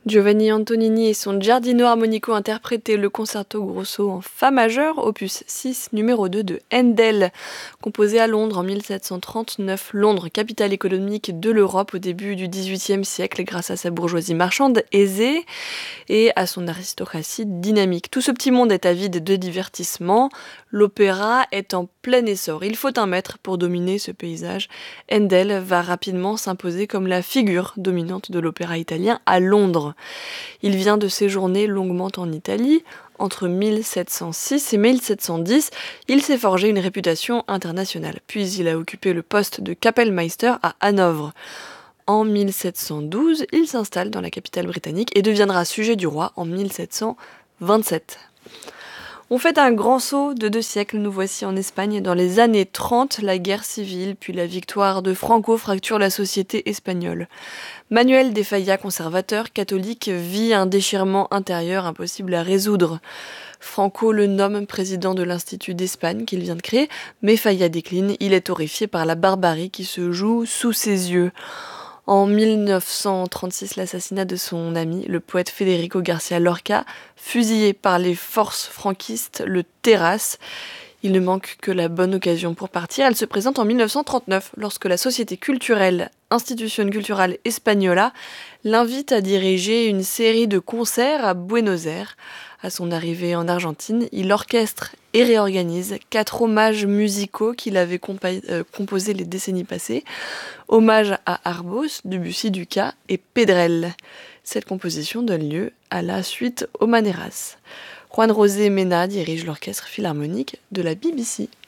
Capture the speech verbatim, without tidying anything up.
Giovanni Antonini et son Giardino Armonico interprétaient le concerto grosso en fa majeur, opus six, numéro deux de Handel, composé à Londres en mille sept cent trente-neuf. Londres, capitale économique de l'Europe au début du dix-huitième siècle grâce à sa bourgeoisie marchande aisée et à son aristocratie dynamique. Tout ce petit monde est avide de divertissement. L'opéra est en plein essor. Il faut un maître pour dominer ce paysage. Handel va rapidement s'imposer comme la figure dominante de l'opéra italien à Londres. Il vient de séjourner longuement en Italie. Entre mille sept cent six et mille sept cent dix, il s'est forgé une réputation internationale. Puis il a occupé le poste de Kapellmeister à Hanovre. En mille sept cent douze, il s'installe dans la capitale britannique et deviendra sujet du roi en mille sept cent vingt-sept. On fait un grand saut de deux siècles, nous voici en Espagne. Dans les années trente, la guerre civile puis la victoire de Franco fracturent la société espagnole. Manuel de Falla, conservateur catholique, vit un déchirement intérieur impossible à résoudre. Franco le nomme président de l'Institut d'Espagne qu'il vient de créer, mais Falla décline, il est horrifié par la barbarie qui se joue sous ses yeux. En mille neuf cent trente-six, l'assassinat de son ami, le poète Federico García Lorca, fusillé par les forces franquistes, le terrasse. Il ne manque que la bonne occasion pour partir. Elle se présente en mille neuf cent trente-neuf, lorsque la société culturelle Institución Cultural Española l'invite à diriger une série de concerts à Buenos Aires. À son arrivée en Argentine, il orchestre et réorganise quatre hommages musicaux qu'il avait compa- euh, composés les décennies passées. Hommage à Arbós, Debussy, Dukas et Pedrell. Cette composition donne lieu à la suite aux Maneras. Juan José Mena dirige l'orchestre philharmonique de la B B C.